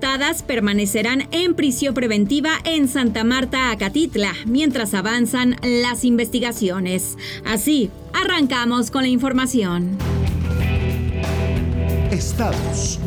arrestadas permanecerán en prisión preventiva en Santa Marta, Acatitla, mientras avanzan las investigaciones. Así, arrancamos con la información. Estados.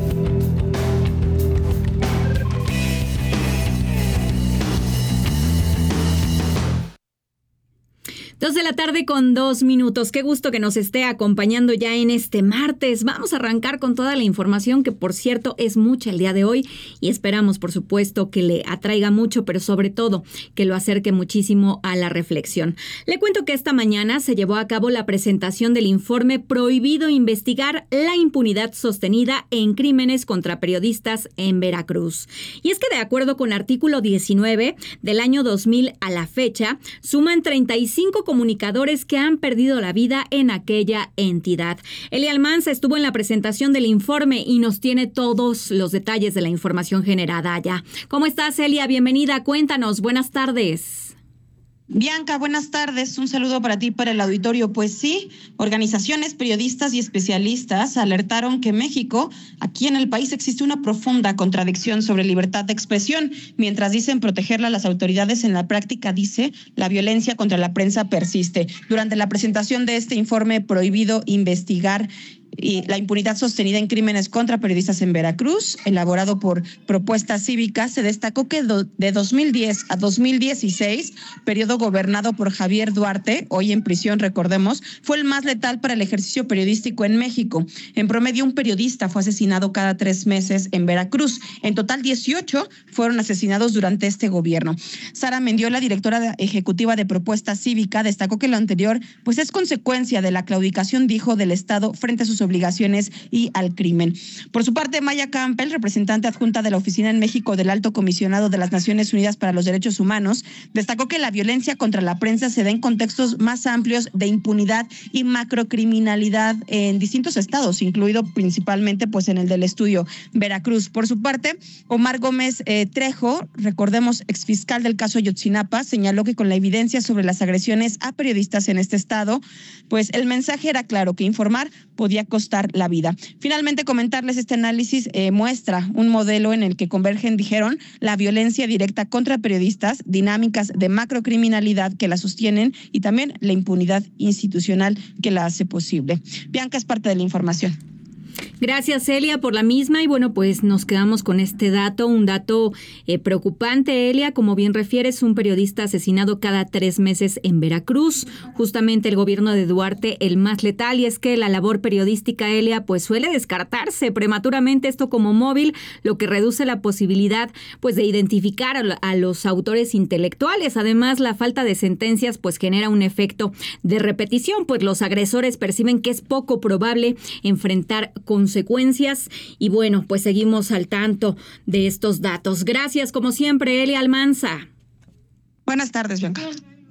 2:02 p.m. Qué gusto que nos esté acompañando ya en este martes. Vamos a arrancar con toda la información que, por cierto, es mucha el día de hoy y esperamos, por supuesto, que le atraiga mucho, pero sobre todo que lo acerque muchísimo a la reflexión. Le cuento que esta mañana se llevó a cabo la presentación del informe Prohibido investigar la impunidad sostenida en crímenes contra periodistas en Veracruz. Y es que de acuerdo con artículo 19 del año 2000 a la fecha, suman 35 comunicadores que han perdido la vida en aquella entidad. Elia Almanza estuvo en la presentación del informe y nos tiene todos los detalles de la información generada allá. ¿Cómo estás, Elia? Bienvenida, cuéntanos, buenas tardes. Bianca, buenas tardes. Un saludo para ti y para el auditorio. Pues sí, organizaciones, periodistas y especialistas alertaron que México, aquí en el país, existe una profunda contradicción sobre libertad de expresión. Mientras dicen protegerla las autoridades, en la práctica dice la violencia contra la prensa persiste. Durante la presentación de este informe Prohibido investigar y la impunidad sostenida en crímenes contra periodistas en Veracruz, elaborado por Propuesta Cívica, se destacó que de 2010 a 2016, periodo gobernado por Javier Duarte, hoy en prisión, recordemos, fue el más letal para el ejercicio periodístico en México. En promedio, un periodista fue asesinado cada 3 meses en Veracruz. En total, 18 fueron asesinados durante este gobierno. Sara Mendiola, directora ejecutiva de Propuesta Cívica, destacó que lo anterior pues es consecuencia de la claudicación, dijo, del Estado frente a sus obligaciones y al crimen. Por su parte, Maya Campbell, representante adjunta de la Oficina en México del Alto Comisionado de las Naciones Unidas para los Derechos Humanos, destacó que la violencia contra la prensa se da en contextos más amplios de impunidad y macrocriminalidad en distintos estados, incluido principalmente pues en el del estudio Veracruz. Por su parte, Omar Gómez Trejo, recordemos exfiscal del caso Ayotzinapa, señaló que con la evidencia sobre las agresiones a periodistas en este estado, pues el mensaje era claro, que informar podía costar la vida. Finalmente, comentarles este análisis muestra un modelo en el que convergen, dijeron, la violencia directa contra periodistas, dinámicas de macrocriminalidad que la sostienen y también la impunidad institucional que la hace posible. Bianca, es parte de la información. Gracias, Celia, por la misma. Y bueno, pues nos quedamos con este dato, un dato preocupante, Elia. Como bien refieres, un periodista asesinado cada 3 meses en Veracruz. Justamente el gobierno de Duarte, el más letal. Y es que la labor periodística, Elia, pues suele descartarse prematuramente, esto como móvil, lo que reduce la posibilidad pues de identificar a los autores intelectuales. Además, la falta de sentencias pues genera un efecto de repetición, pues los agresores perciben que es poco probable enfrentar consecuencias y bueno, pues seguimos al tanto de estos datos. Gracias, como siempre, Elia Almanza. Buenas tardes, Bianca.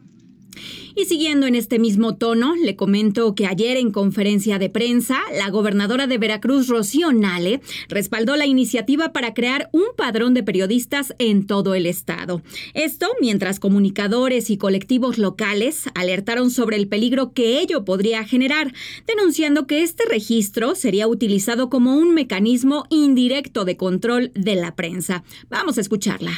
Y siguiendo en este mismo tono, le comento que ayer en conferencia de prensa, la gobernadora de Veracruz, Rocío Nale, respaldó la iniciativa para crear un padrón de periodistas en todo el estado. Esto mientras comunicadores y colectivos locales alertaron sobre el peligro que ello podría generar, denunciando que este registro sería utilizado como un mecanismo indirecto de control de la prensa. Vamos a escucharla.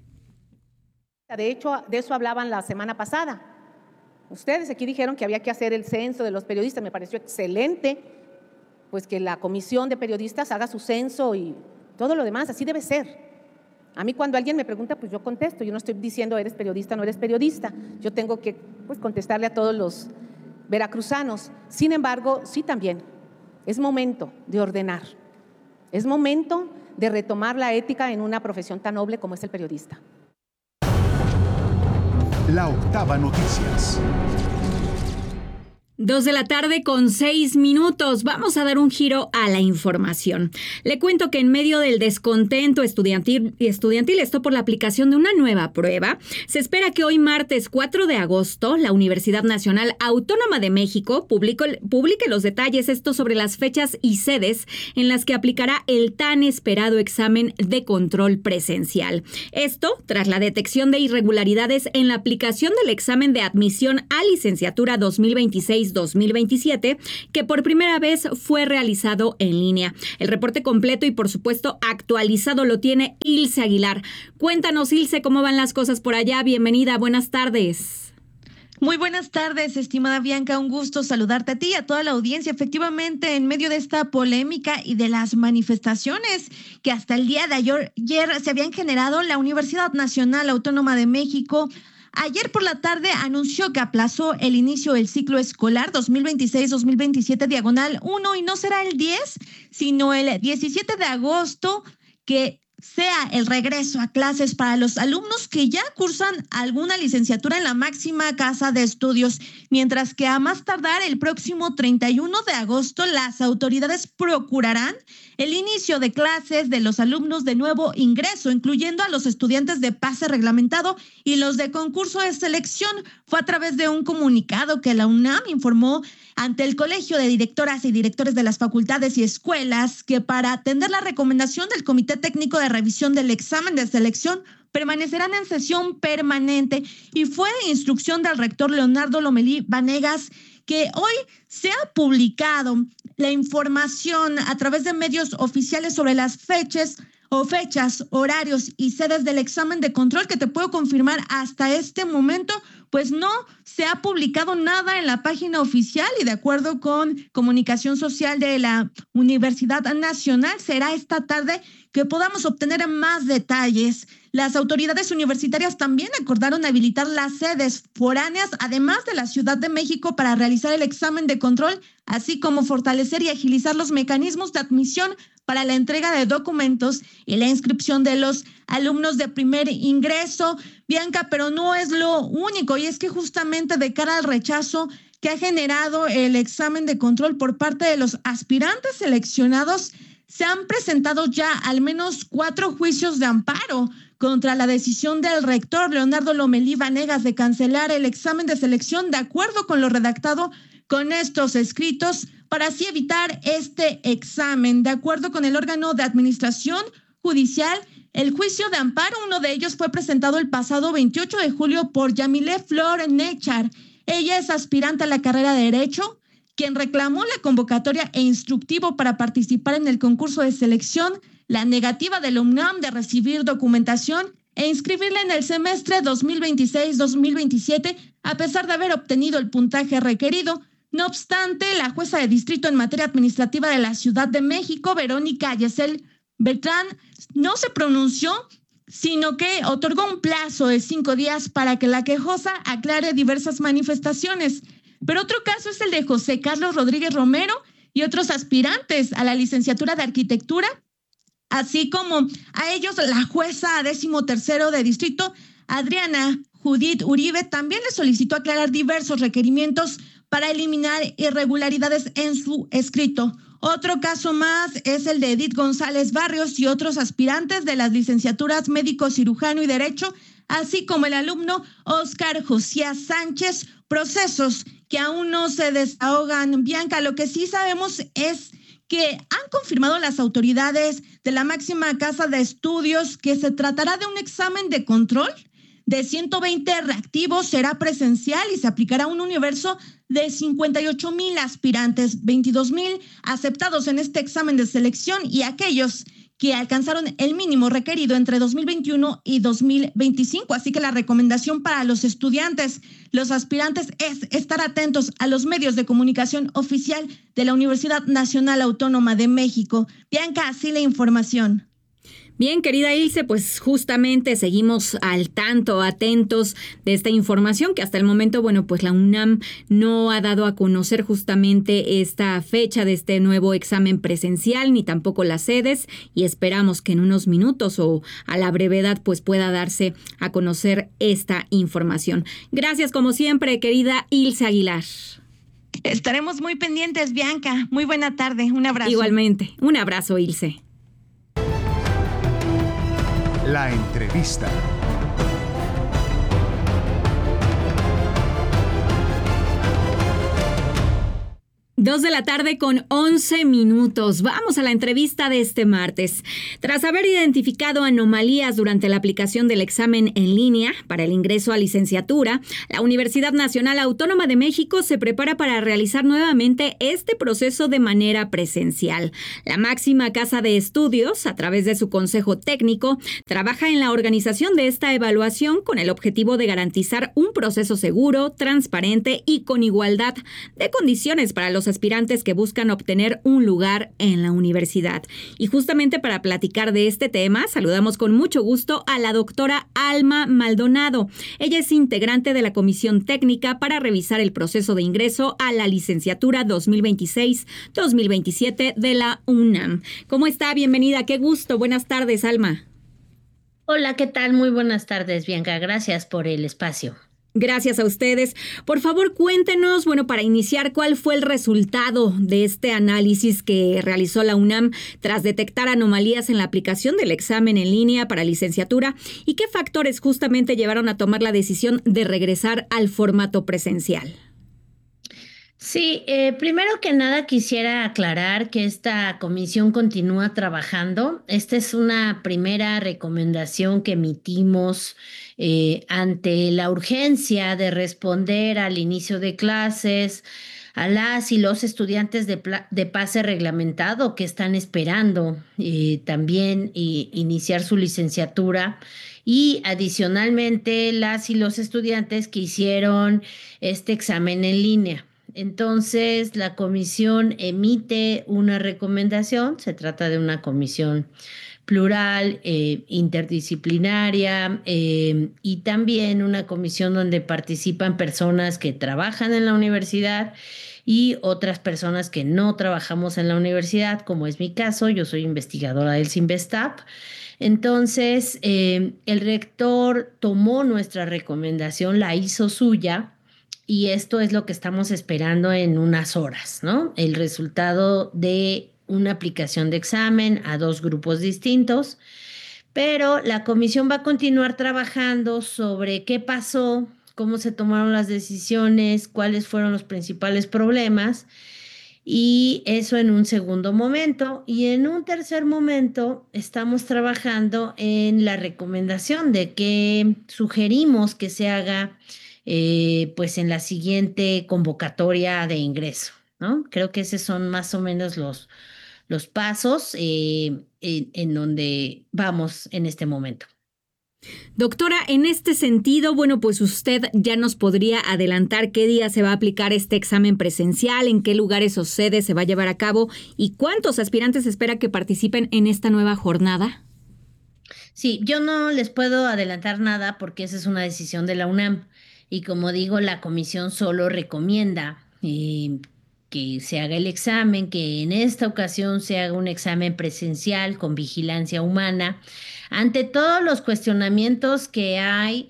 De hecho, de eso hablaban la semana pasada. Ustedes aquí dijeron que había que hacer el censo de los periodistas. Me pareció excelente, pues que la comisión de periodistas haga su censo y todo lo demás. Así debe ser. A mí cuando alguien me pregunta, pues yo contesto. Yo no estoy diciendo eres periodista o no eres periodista. Yo tengo que pues contestarle a todos los veracruzanos. Sin embargo, sí también es momento de ordenar. Es momento de retomar la ética en una profesión tan noble como es el periodista. La Octava Noticias. 2:06 p.m. Vamos a dar un giro a la información. Le cuento que en medio del descontento estudiantil, esto por la aplicación de una nueva prueba, se espera que hoy martes 4 de agosto la Universidad Nacional Autónoma de México publique los detalles, esto sobre las fechas y sedes en las que aplicará el tan esperado examen de control presencial. Esto tras la detección de irregularidades en la aplicación del examen de admisión a licenciatura 2026 Exámenes 2027, que por primera vez fue realizado en línea. El reporte completo y, por supuesto, actualizado lo tiene Ilse Aguilar. Cuéntanos, Ilse, cómo van las cosas por allá. Bienvenida, buenas tardes. Muy buenas tardes, estimada Bianca, un gusto saludarte a ti y a toda la audiencia. Efectivamente, en medio de esta polémica y de las manifestaciones que hasta el día de ayer se habían generado, la Universidad Nacional Autónoma de México ayer por la tarde anunció que aplazó el inicio del ciclo escolar 2026-2027 diagonal 1 y no será el 10, sino el 17 de agosto que sea el regreso a clases para los alumnos que ya cursan alguna licenciatura en la máxima casa de estudios, mientras que a más tardar el próximo 31 de agosto las autoridades procurarán el inicio de clases de los alumnos de nuevo ingreso, incluyendo a los estudiantes de pase reglamentado y los de concurso de selección. Fue a través de un comunicado que la UNAM informó ante el Colegio de Directoras y Directores de las Facultades y Escuelas que para atender la recomendación del Comité Técnico de Revisión del Examen de Selección permanecerán en sesión permanente, y fue instrucción del rector Leonardo Lomelí Vanegas que hoy se ha publicado la información a través de medios oficiales sobre las fechas, horarios y sedes del examen de control, que te puedo confirmar hasta este momento, pues no se ha publicado nada en la página oficial, y de acuerdo con Comunicación Social de la Universidad Nacional, será esta tarde que podamos obtener más detalles. Las autoridades universitarias también acordaron habilitar las sedes foráneas, además de la Ciudad de México, para realizar el examen de control, así como fortalecer y agilizar los mecanismos de admisión para la entrega de documentos y la inscripción de los alumnos de primer ingreso. Bianca, pero no es lo único, y es que justamente de cara al rechazo que ha generado el examen de control por parte de los aspirantes seleccionados, se han presentado ya al menos 4 juicios de amparo contra la decisión del rector Leonardo Lomelí Vanegas de cancelar el examen de selección de acuerdo con lo redactado con estos escritos, para así evitar este examen. De acuerdo con el órgano de administración judicial, el juicio de amparo, uno de ellos fue presentado el pasado 28 de julio por Yamile Flor Nechar. Ella es aspirante a la carrera de Derecho, quien reclamó la convocatoria e instructivo para participar en el concurso de selección, la negativa de la UNAM de recibir documentación e inscribirla en el semestre 2026-2027, a pesar de haber obtenido el puntaje requerido. No obstante, la jueza de distrito en materia administrativa de la Ciudad de México, Verónica Yesel Beltrán, no se pronunció, sino que otorgó un plazo de 5 días para que la quejosa aclare diversas manifestaciones. Pero otro caso es el de José Carlos Rodríguez Romero y otros aspirantes a la licenciatura de Arquitectura, así como a ellos la jueza 13º de distrito, Adriana Judith Uribe, también le solicitó aclarar diversos requerimientos para eliminar irregularidades en su escrito. Otro caso más es el de Edith González Barrios y otros aspirantes de las licenciaturas Médico Cirujano y Derecho, así como el alumno Óscar Josías Sánchez, procesos que aún no se desahogan. Bianca, lo que sí sabemos es que han confirmado las autoridades de la máxima casa de estudios que se tratará de un examen de control de 120 reactivos, será presencial y se aplicará a un universo de 58,000 aspirantes, 22,000 aceptados en este examen de selección y aquellos que alcanzaron el mínimo requerido entre 2021 y 2025. Así que la recomendación para los estudiantes, los aspirantes, es estar atentos a los medios de comunicación oficial de la Universidad Nacional Autónoma de México. Bianca, así la información. Bien, querida Ilse, pues justamente seguimos al tanto, atentos de esta información que hasta el momento, bueno, pues la UNAM no ha dado a conocer justamente esta fecha de este nuevo examen presencial, ni tampoco las sedes, y esperamos que en unos minutos o a la brevedad pues pueda darse a conocer esta información. Gracias como siempre, querida Ilse Aguilar. Estaremos muy pendientes, Bianca. Muy buena tarde, un abrazo. Igualmente, un abrazo, Ilse. La entrevista. 2:11 p.m. Vamos a la entrevista de este martes. Tras haber identificado anomalías durante la aplicación del examen en línea para el ingreso a licenciatura, la Universidad Nacional Autónoma de México se prepara para realizar nuevamente este proceso de manera presencial. La máxima casa de estudios, a través de su consejo técnico, trabaja en la organización de esta evaluación con el objetivo de garantizar un proceso seguro, transparente y con igualdad de condiciones para los aspirantes que buscan obtener un lugar en la universidad. Y justamente para platicar de este tema, saludamos con mucho gusto a la doctora Alma Maldonado. Ella es integrante de la Comisión Técnica para revisar el proceso de ingreso a la licenciatura 2026-2027 de la UNAM. ¿Cómo está? Bienvenida. Qué gusto. Buenas tardes, Alma. Hola, ¿qué tal? Muy buenas tardes, Bianca. Gracias por el espacio. Gracias a ustedes. Por favor, cuéntenos, para iniciar, ¿cuál fue el resultado de este análisis que realizó la UNAM tras detectar anomalías en la aplicación del examen en línea para licenciatura y qué factores justamente llevaron a tomar la decisión de regresar al formato presencial? Sí, primero que nada quisiera aclarar que esta comisión continúa trabajando. Esta es una primera recomendación que emitimos ante la urgencia de responder al inicio de clases a las y los estudiantes de pase reglamentado que están esperando también iniciar su licenciatura y adicionalmente las y los estudiantes que hicieron este examen en línea. Entonces, la comisión emite una recomendación, se trata de una comisión plural, interdisciplinaria y también una comisión donde participan personas que trabajan en la universidad y otras personas que no trabajamos en la universidad, como es mi caso, yo soy investigadora del CINVESTAP. Entonces, el rector tomó nuestra recomendación, la hizo suya. Y esto es lo que estamos esperando en unas horas, ¿no? El resultado de una aplicación de examen a 2 grupos distintos, pero la comisión va a continuar trabajando sobre qué pasó, cómo se tomaron las decisiones, cuáles fueron los principales problemas, y eso en un segundo momento. Y en un tercer momento estamos trabajando en la recomendación de que sugerimos que se haga pues en la siguiente convocatoria de ingreso, ¿no? Creo que esos son más o menos los pasos en donde vamos en este momento. Doctora, en este sentido, pues usted ya nos podría adelantar qué día se va a aplicar este examen presencial, en qué lugares o sedes se va a llevar a cabo y cuántos aspirantes espera que participen en esta nueva jornada. Sí, yo no les puedo adelantar nada porque esa es una decisión de la UNAM. Y como digo, la comisión solo recomienda que se haga el examen, que en esta ocasión se haga un examen presencial con vigilancia humana, ante todos los cuestionamientos que hay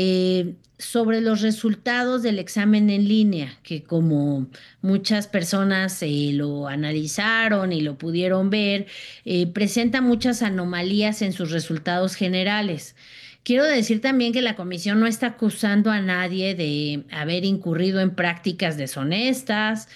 sobre los resultados del examen en línea, que como muchas personas lo analizaron y lo pudieron ver, presenta muchas anomalías en sus resultados generales. Quiero decir también que la comisión no está acusando a nadie de haber incurrido en prácticas deshonestas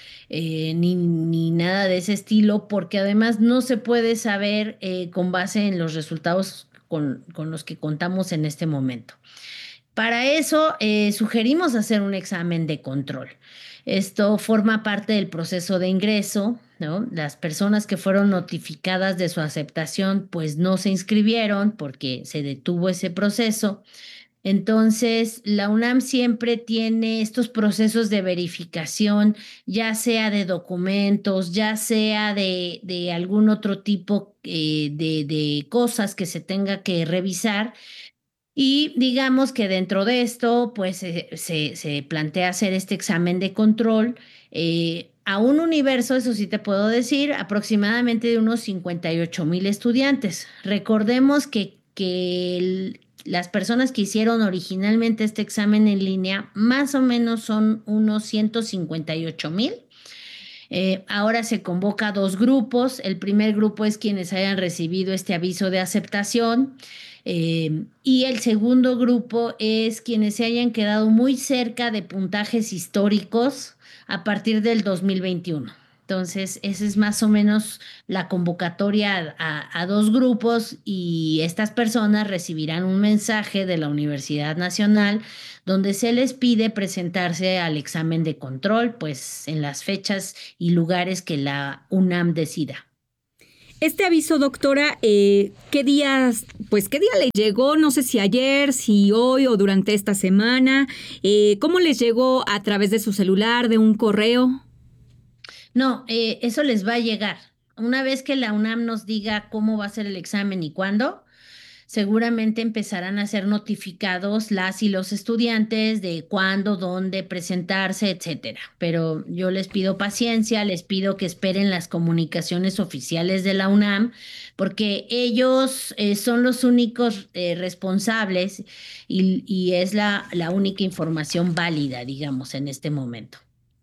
ni nada de ese estilo, porque además no se puede saber con base en los resultados con los que contamos en este momento. Para eso sugerimos hacer un examen de control. Esto forma parte del proceso de ingreso, ¿no? Las personas que fueron notificadas de su aceptación, pues no se inscribieron porque se detuvo ese proceso. Entonces, la UNAM siempre tiene estos procesos de verificación, ya sea de documentos, ya sea de algún otro tipo de cosas que se tenga que revisar. Y digamos que dentro de esto, pues se plantea hacer este examen de control a un universo, eso sí te puedo decir, aproximadamente de unos 58,000 estudiantes. Recordemos que las personas que hicieron originalmente este examen en línea, más o menos son unos 158,000. Ahora se convoca a 2 grupos. El primer grupo es quienes hayan recibido este aviso de aceptación. Y el segundo grupo es quienes se hayan quedado muy cerca de puntajes históricos a partir del 2021. Entonces, esa es más o menos la convocatoria a dos grupos y estas personas recibirán un mensaje de la Universidad Nacional donde se les pide presentarse al examen de control, pues en las fechas y lugares que la UNAM decida. Este aviso, doctora, ¿qué día le llegó? No sé si ayer, si hoy o durante esta semana. ¿Cómo les llegó? ¿A través de su celular, de un correo? No, eso les va a llegar. Una vez que la UNAM nos diga cómo va a ser el examen y cuándo, seguramente empezarán a ser notificados las y los estudiantes de cuándo, dónde presentarse, etcétera. Pero yo les pido paciencia, les pido que esperen las comunicaciones oficiales de la UNAM, porque ellos son los únicos responsables y es la única información válida, digamos, en este momento.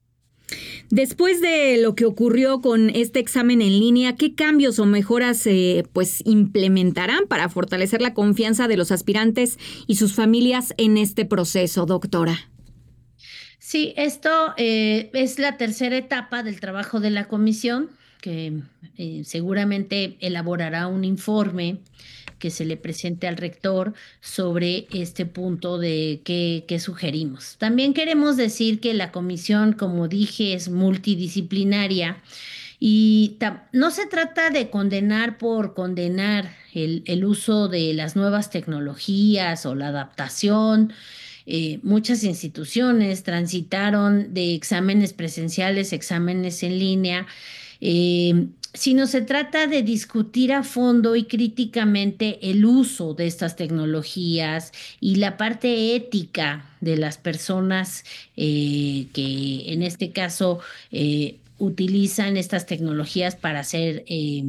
Después de lo que ocurrió con este examen en línea, ¿qué cambios o mejoras implementarán para fortalecer la confianza de los aspirantes y sus familias en este proceso, doctora? Sí, esto es la tercera etapa del trabajo de la comisión, que seguramente elaborará un informe que se le presente al rector sobre este punto de qué sugerimos. También queremos decir que la comisión, como dije, es multidisciplinaria y no se trata de condenar por condenar el uso de las nuevas tecnologías o la adaptación. Muchas instituciones transitaron de exámenes presenciales a exámenes en línea, sino se trata de discutir a fondo y críticamente el uso de estas tecnologías y la parte ética de las personas que en este caso utilizan estas tecnologías para hacer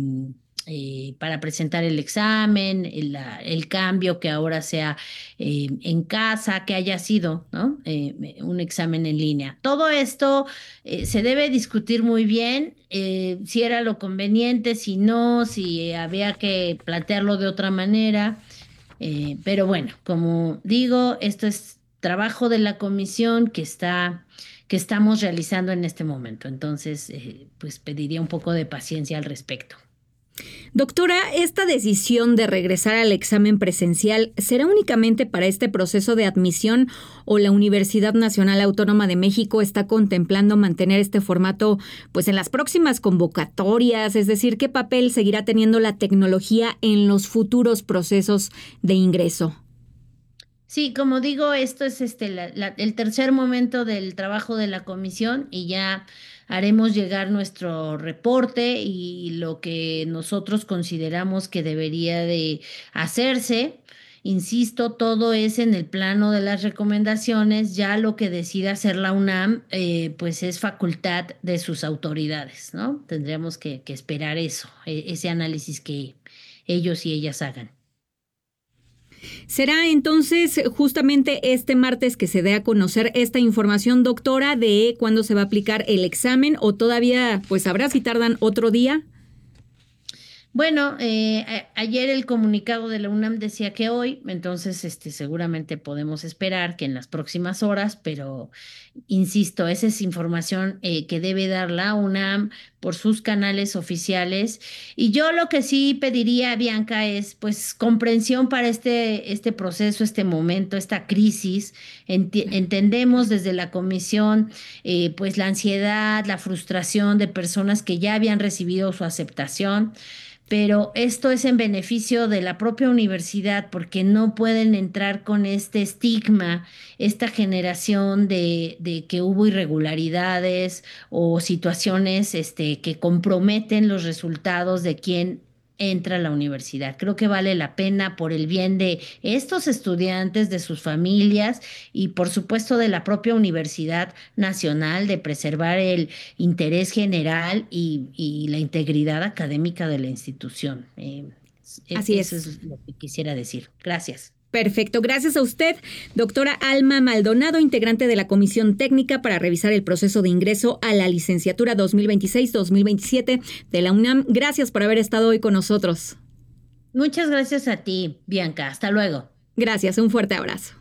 para presentar el examen, el cambio que ahora sea en casa, que haya sido, ¿no? Un examen en línea. Todo esto se debe discutir muy bien, si era lo conveniente, si no, si había que plantearlo de otra manera. Pero bueno, como digo, esto es trabajo de la comisión que estamos realizando en este momento. Entonces, pues pediría un poco de paciencia al respecto. Doctora, ¿esta decisión de regresar al examen presencial será únicamente para este proceso de admisión o la Universidad Nacional Autónoma de México está contemplando mantener este formato pues en las próximas convocatorias? Es decir, ¿qué papel seguirá teniendo la tecnología en los futuros procesos de ingreso? Sí, como digo, esto es el tercer momento del trabajo de la comisión y ya haremos llegar nuestro reporte y lo que nosotros consideramos que debería de hacerse. Insisto, todo es en el plano de las recomendaciones, ya lo que decida hacer la UNAM, pues es facultad de sus autoridades, ¿no? Tendríamos que esperar eso, ese análisis que ellos y ellas hagan. ¿Será entonces justamente este martes que se dé a conocer esta información, doctora, de cuándo se va a aplicar el examen o todavía pues sabrá si tardan otro día? Bueno, ayer el comunicado de la UNAM decía que hoy, entonces seguramente podemos esperar que en las próximas horas, pero insisto, esa es información que debe dar la UNAM por sus canales oficiales. Y yo lo que sí pediría, Bianca, es pues comprensión para este proceso, este momento, esta crisis. Entendemos desde la comisión pues la ansiedad, la frustración de personas que ya habían recibido su aceptación. Pero esto es en beneficio de la propia universidad porque no pueden entrar con este estigma, esta generación de que hubo irregularidades o situaciones que comprometen los resultados de quien entra a la universidad. Creo que vale la pena por el bien de estos estudiantes, de sus familias y por supuesto de la propia Universidad Nacional, de preservar el interés general y la integridad académica de la institución. Así Eso es lo que quisiera decir. Gracias. Perfecto, gracias a usted, doctora Alma Maldonado, integrante de la Comisión Técnica para revisar el proceso de ingreso a la licenciatura 2026-2027 de la UNAM. Gracias por haber estado hoy con nosotros. Muchas gracias a ti, Bianca. Hasta luego. Gracias, un fuerte abrazo.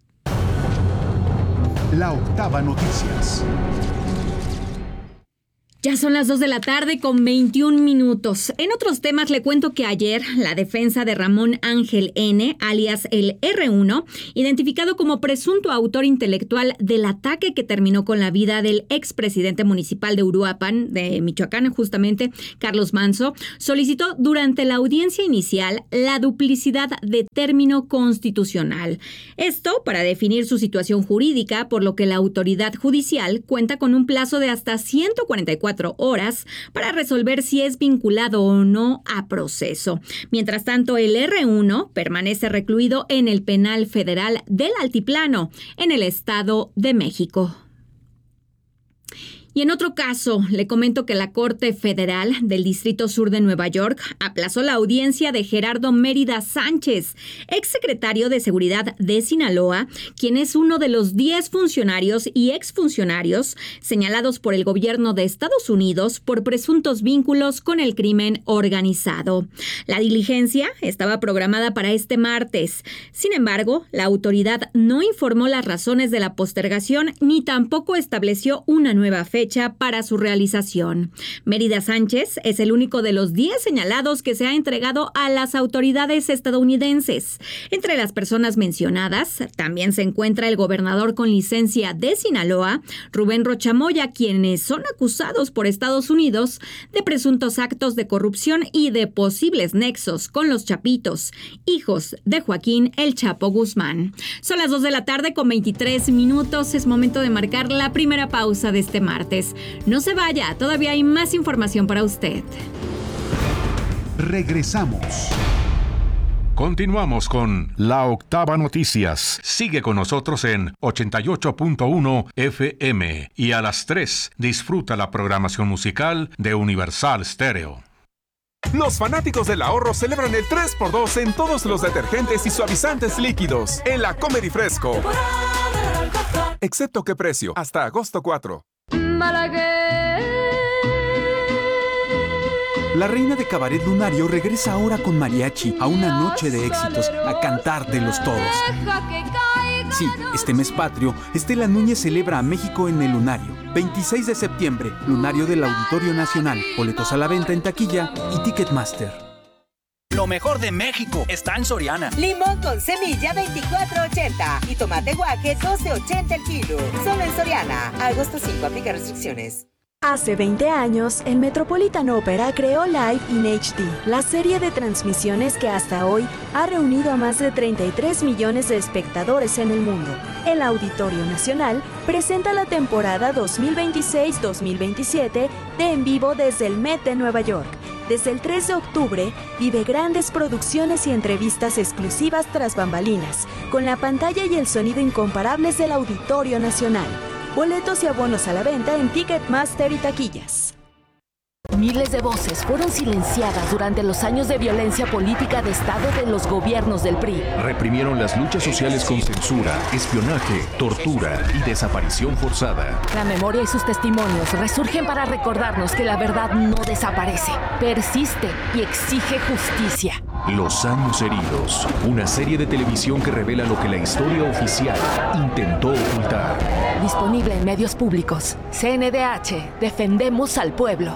La Octava Noticias. Ya son las 2 de la tarde con 21 minutos. En otros temas le cuento que ayer la defensa de Ramón Ángel N., alias el R1, identificado como presunto autor intelectual del ataque que terminó con la vida del expresidente municipal de Uruapan, de Michoacán, justamente, Carlos Manzo, solicitó durante la audiencia inicial la duplicidad de término constitucional. Esto para definir su situación jurídica, por lo que la autoridad judicial cuenta con un plazo de hasta 144 horas para resolver si es vinculado o no a proceso. Mientras tanto, el R1 permanece recluido en el Penal Federal del Altiplano, en el Estado de México. Y en otro caso, le comento que la Corte Federal del Distrito Sur de Nueva York aplazó la audiencia de Gerardo Mérida Sánchez, exsecretario de Seguridad de Sinaloa, quien es uno de los 10 funcionarios y exfuncionarios señalados por el gobierno de Estados Unidos por presuntos vínculos con el crimen organizado. La diligencia estaba programada para este martes. Sin embargo, la autoridad no informó las razones de la postergación ni tampoco estableció una nueva fecha para su realización. Mérida Sánchez es el único de los 10 señalados que se ha entregado a las autoridades estadounidenses. Entre las personas mencionadas también se encuentra el gobernador con licencia de Sinaloa, Rubén Rocha Moya, quienes son acusados por Estados Unidos de presuntos actos de corrupción y de posibles nexos con los Chapitos, hijos de Joaquín El Chapo Guzmán. Son las 2 de la tarde con 23 minutos. Es momento de marcar la primera pausa de este martes. No se vaya, todavía hay más información para usted. Regresamos. Continuamos con La Octava Noticias. Sigue con nosotros en 88.1 FM y a las 3 disfruta la programación musical de Universal Stereo. Los fanáticos del ahorro celebran el 3x2 en todos los detergentes y suavizantes líquidos en la Comery Fresco. Excepto qué precio, hasta agosto 4. La reina de cabaret lunario regresa ahora con mariachi a una noche de éxitos, a cantártelos todos. Sí, este mes patrio, Estela Núñez celebra a México en el Lunario. 26 de septiembre, Lunario del Auditorio Nacional. Boletos a la venta en taquilla y Ticketmaster. Lo mejor de México está en Soriana. Limón con semilla 24.80 y tomate guaje 12.80 el kilo. Solo en Soriana. Agosto 5, aplica restricciones. Hace 20 años, el Metropolitan Opera creó Live in HD, la serie de transmisiones que hasta hoy ha reunido a más de 33 millones de espectadores en el mundo. El Auditorio Nacional presenta la temporada 2026-2027 de En Vivo desde el Met de Nueva York. Desde el 3 de octubre, vive grandes producciones y entrevistas exclusivas tras bambalinas, con la pantalla y el sonido incomparables del Auditorio Nacional. Boletos y abonos a la venta en Ticketmaster y taquillas. Miles de voces fueron silenciadas durante los años de violencia política de Estado de los gobiernos del PRI. Reprimieron las luchas sociales con censura, espionaje, tortura y desaparición forzada. La memoria y sus testimonios resurgen para recordarnos que la verdad no desaparece, persiste y exige justicia. Los años heridos, una serie de televisión que revela lo que la historia oficial intentó ocultar. Disponible en medios públicos. CNDH, defendemos al pueblo.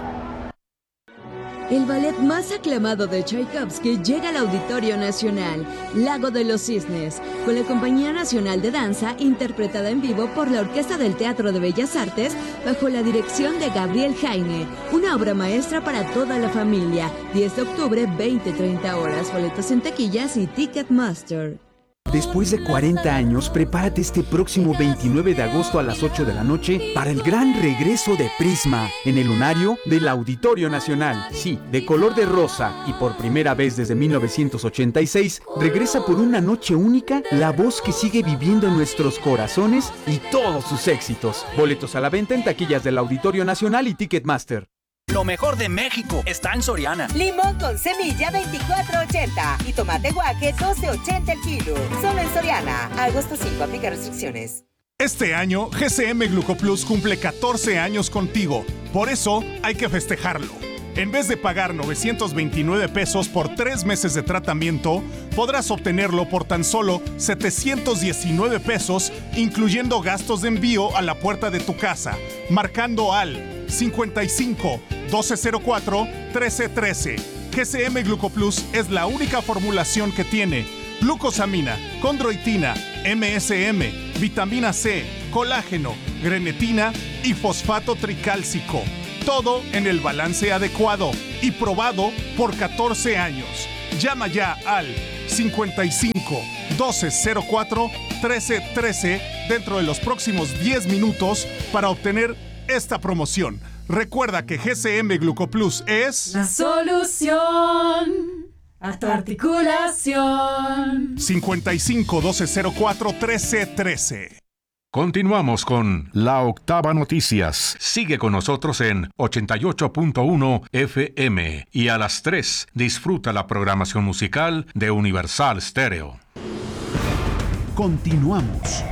El ballet más aclamado de Tchaikovsky llega al Auditorio Nacional, Lago de los Cisnes, con la Compañía Nacional de Danza interpretada en vivo por la Orquesta del Teatro de Bellas Artes bajo la dirección de Gabriel Jaime, una obra maestra para toda la familia. 10 de octubre, 20-30 horas, boletos en taquillas y Ticketmaster. Después de 40 años, prepárate este próximo 29 de agosto a las 8 de la noche para el gran regreso de Prisma en el Lunario del Auditorio Nacional. Sí, de color de rosa y por primera vez desde 1986, regresa por una noche única la voz que sigue viviendo en nuestros corazones y todos sus éxitos. Boletos a la venta en taquillas del Auditorio Nacional y Ticketmaster. Lo mejor de México está en Soriana. Limón con semilla 24.80 y tomate guaje 12.80 el kilo. Solo en Soriana. Agosto 5, aplica restricciones. Este año, GCM Glucoplus cumple 14 años contigo. Por eso, hay que festejarlo. En vez de pagar 929 pesos por 3 meses de tratamiento, podrás obtenerlo por tan solo 719 pesos, incluyendo gastos de envío a la puerta de tu casa, marcando al 55 1204 1313. GCM Glucoplus es la única formulación que tiene glucosamina, condroitina, MSM, vitamina C, colágeno, grenetina y fosfato tricálcico. Todo en el balance adecuado y probado por 14 años. Llama ya al 55 1204 1313 dentro de los próximos 10 minutos para obtener esta promoción. Recuerda que GCM Glucoplus es la solución a tu articulación. 55 1204 1313. Continuamos con La Octava Noticias. Sigue con nosotros en 88.1 FM y a las 3 disfruta la programación musical de Universal Stereo. Continuamos.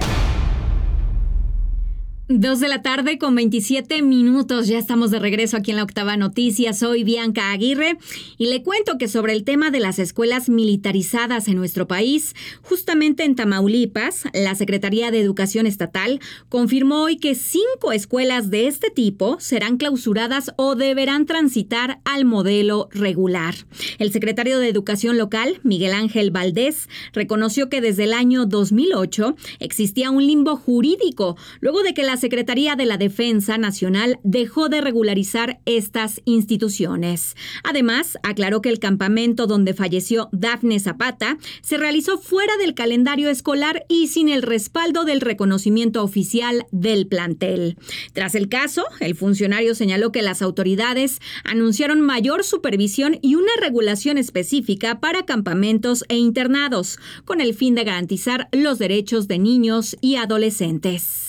2 de la tarde con 27 minutos. Ya estamos de regreso aquí en La Octava Noticias. Soy Bianca Aguirre y le cuento que sobre el tema de las escuelas militarizadas en nuestro país, justamente en Tamaulipas, la Secretaría de Educación Estatal confirmó hoy que 5 escuelas de este tipo serán clausuradas o deberán transitar al modelo regular. El secretario de Educación local, Miguel Ángel Valdés, reconoció que desde el año 2008 existía un limbo jurídico luego de que la Secretaría de la Defensa Nacional dejó de regularizar estas instituciones. Además, aclaró que el campamento donde falleció Dafne Zapata se realizó fuera del calendario escolar y sin el respaldo del reconocimiento oficial del plantel. Tras el caso, el funcionario señaló que las autoridades anunciaron mayor supervisión y una regulación específica para campamentos e internados, con el fin de garantizar los derechos de niños y adolescentes.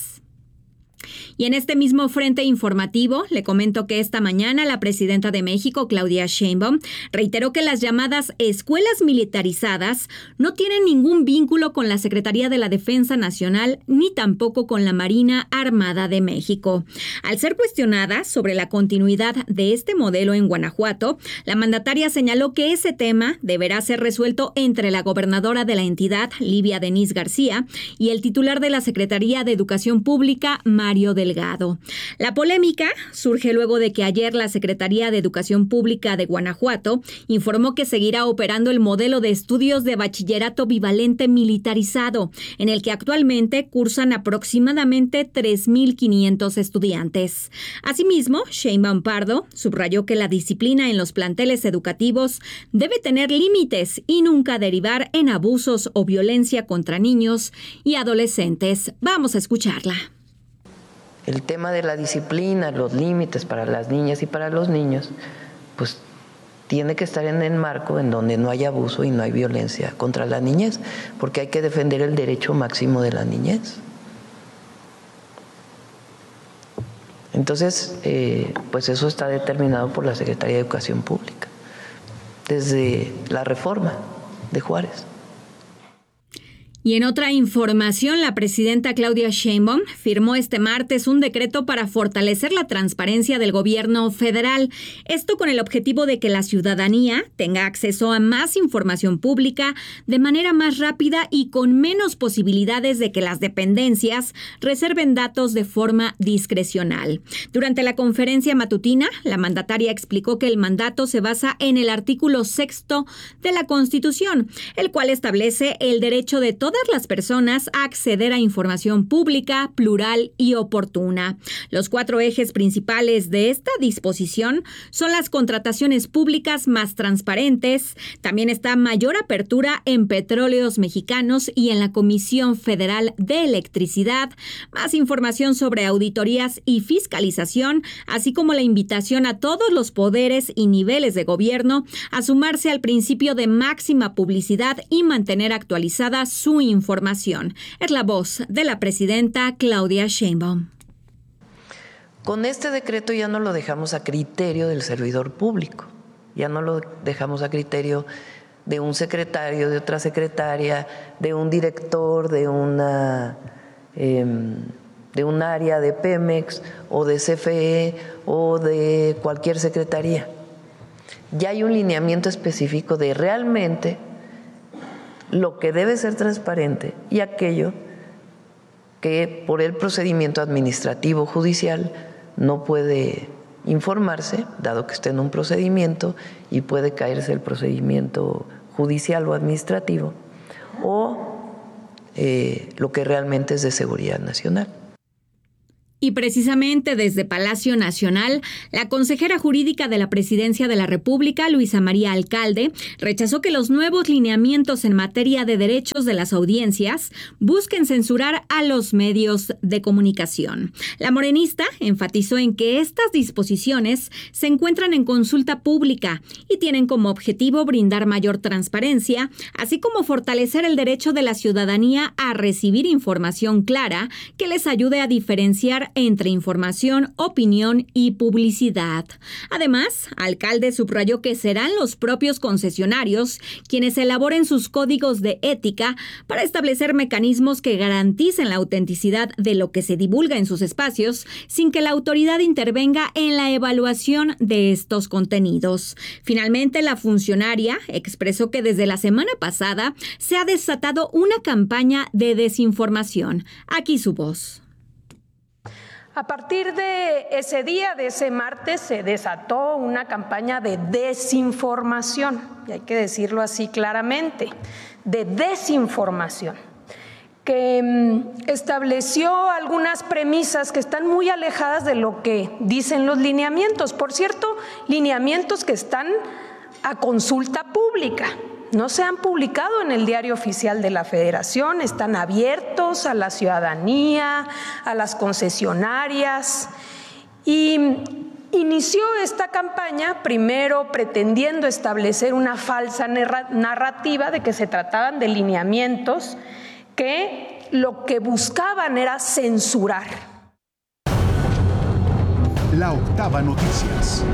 Y en este mismo frente informativo, le comento que esta mañana la presidenta de México, Claudia Sheinbaum, reiteró que las llamadas escuelas militarizadas no tienen ningún vínculo con la Secretaría de la Defensa Nacional ni tampoco con la Marina Armada de México. Al ser cuestionada sobre la continuidad de este modelo en Guanajuato, la mandataria señaló que ese tema deberá ser resuelto entre la gobernadora de la entidad, Livia Denise García, y el titular de la Secretaría de Educación Pública, Mario Delgado. La polémica surge luego de que ayer la Secretaría de Educación Pública de Guanajuato informó que seguirá operando el modelo de estudios de bachillerato bivalente militarizado, en el que actualmente cursan aproximadamente 3,500 estudiantes. Asimismo, Sheinbaum Pardo subrayó que la disciplina en los planteles educativos debe tener límites y nunca derivar en abusos o violencia contra niños y adolescentes. Vamos a escucharla. El tema de la disciplina, los límites para las niñas y para los niños, pues tiene que estar en el marco en donde no hay abuso y no hay violencia contra la niñez, porque hay que defender el derecho máximo de la niñez. Entonces, pues eso está determinado por la Secretaría de Educación Pública, desde la reforma de Juárez. Y en otra información, la presidenta Claudia Sheinbaum firmó este martes un decreto para fortalecer la transparencia del gobierno federal. Esto con el objetivo de que la ciudadanía tenga acceso a más información pública de manera más rápida y con menos posibilidades de que las dependencias reserven datos de forma discrecional. Durante la conferencia matutina, la mandataria explicó que el mandato se basa en el artículo 6º de la Constitución, el cual establece el derecho de todas las personas a acceder a información pública, plural y oportuna. Los 4 ejes principales de esta disposición son las contrataciones públicas más transparentes, también está mayor apertura en Petróleos Mexicanos y en la Comisión Federal de Electricidad, más información sobre auditorías y fiscalización, así como la invitación a todos los poderes y niveles de gobierno a sumarse al principio de máxima publicidad y mantener actualizada su información. Es la voz de la presidenta Claudia Sheinbaum. Con este decreto ya no lo dejamos a criterio del servidor público, ya no lo dejamos a criterio de un secretario, de otra secretaria, de un director, de un área de Pemex o de CFE o de cualquier secretaría. Ya hay un lineamiento específico de realmente lo que debe ser transparente y aquello que por el procedimiento administrativo judicial no puede informarse, dado que está en un procedimiento y puede caerse el procedimiento judicial o administrativo, o lo que realmente es de seguridad nacional. Y precisamente desde Palacio Nacional, la consejera jurídica de la Presidencia de la República, Luisa María Alcalde, rechazó que los nuevos lineamientos en materia de derechos de las audiencias busquen censurar a los medios de comunicación. La morenista enfatizó en que estas disposiciones se encuentran en consulta pública y tienen como objetivo brindar mayor transparencia, así como fortalecer el derecho de la ciudadanía a recibir información clara que les ayude a diferenciar entre información, opinión y publicidad. Además, Alcalde subrayó que serán los propios concesionarios quienes elaboren sus códigos de ética para establecer mecanismos que garanticen la autenticidad de lo que se divulga en sus espacios sin que la autoridad intervenga en la evaluación de estos contenidos. Finalmente, la funcionaria expresó que desde la semana pasada se ha desatado una campaña de desinformación. Aquí su voz. A partir de ese día, de ese martes, se desató una campaña de desinformación, y hay que decirlo así claramente, de desinformación, que estableció algunas premisas que están muy alejadas de lo que dicen los lineamientos. Por cierto, lineamientos que están a consulta pública. No se han publicado en el Diario Oficial de la Federación, están abiertos a la ciudadanía, a las concesionarias, y inició esta campaña primero pretendiendo establecer una falsa narrativa de que se trataban de lineamientos que lo que buscaban era censurar. La Octava Noticias.